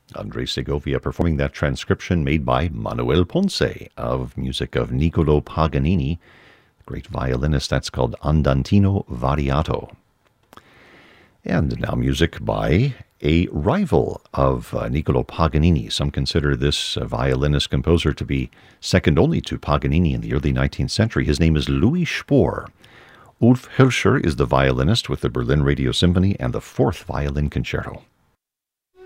Andres Segovia performing that transcription made by Manuel Ponce of music of Niccolò Paganini, great violinist. That's called Andantino Variato. And now music by a rival of Niccolò Paganini. Some consider this violinist composer to be second only to Paganini in the early 19th century. His name is Louis Spohr. Ulf Hölscher is the violinist with the Berlin Radio Symphony and the Fourth Violin Concerto.